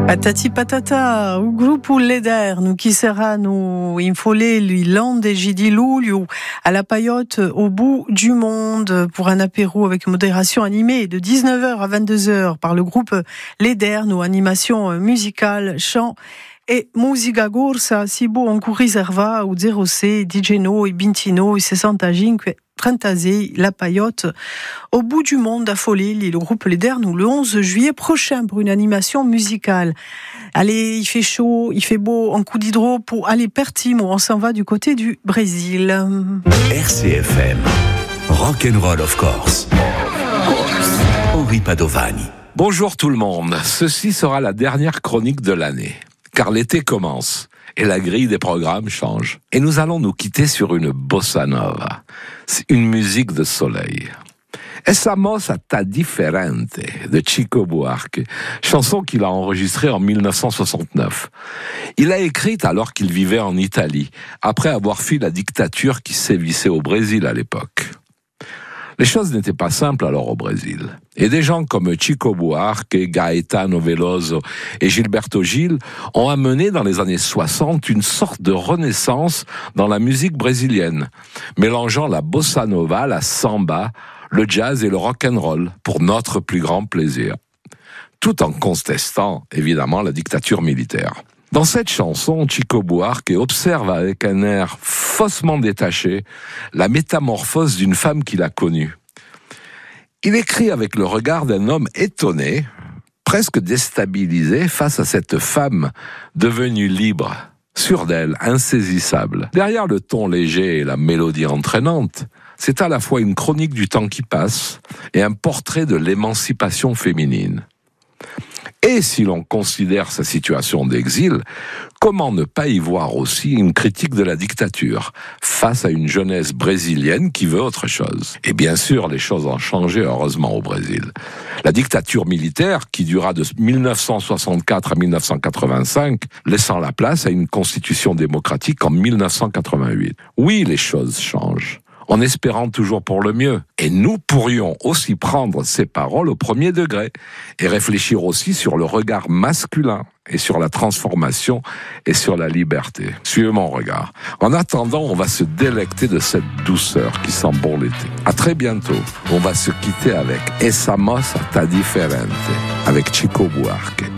Patati patata, o grupo Leder, nous qui sera nous infolé lui land et Gidilou à la paillote au bout du monde pour un apéro avec modération animée de 19h à 22h par le groupe Leder, nos animations musicales, chant e musica gorsa, si beau en riserva ou 06, Digeno e Bintino e 65 36, la paillote au bout du monde affolé, le groupe Leder, nous le 11 juillet prochain pour une animation musicale. Allez, il fait chaud, il fait beau, en coup d'hydro pour aller Pertimo, on s'en va du côté du Brésil. RCFM, Rock'n'Roll of course. Henri Padovani. Bonjour tout le monde, ceci sera la dernière chronique de l'année, car l'été commence et la grille des programmes change. Et nous allons nous quitter sur une bossa nova, une musique de soleil. Essa mossa tá differente de Chico Buarque, chanson qu'il a enregistrée en 1969. Il l'a écrite alors qu'il vivait en Italie, après avoir fui la dictature qui sévissait au Brésil à l'époque. Les choses n'étaient pas simples alors au Brésil. Et des gens comme Chico Buarque, Gaetano Veloso et Gilberto Gil ont amené dans les années 60 une sorte de renaissance dans la musique brésilienne, mélangeant la bossa nova, la samba, le jazz et le rock'n'roll pour notre plus grand plaisir, tout en contestant évidemment la dictature militaire. Dans cette chanson, Chico Buarque observe avec un air faussement détaché la métamorphose d'une femme qu'il a connue. Il écrit avec le regard d'un homme étonné, presque déstabilisé face à cette femme devenue libre, sûre d'elle, insaisissable. Derrière le ton léger et la mélodie entraînante, c'est à la fois une chronique du temps qui passe et un portrait de l'émancipation féminine. Et si l'on considère sa situation d'exil, comment ne pas y voir aussi une critique de la dictature face à une jeunesse brésilienne qui veut autre chose? Et bien sûr, les choses ont changé heureusement au Brésil. La dictature militaire, qui dura de 1964 à 1985, laissant la place à une constitution démocratique en 1988. Oui, les choses changent, en espérant toujours pour le mieux. Et nous pourrions aussi prendre ces paroles au premier degré et réfléchir aussi sur le regard masculin et sur la transformation et sur la liberté. Suivez mon regard. En attendant, on va se délecter de cette douceur qui sent bon l'été. À très bientôt. On va se quitter avec Essa mossa tá diferente avec Chico Buarque.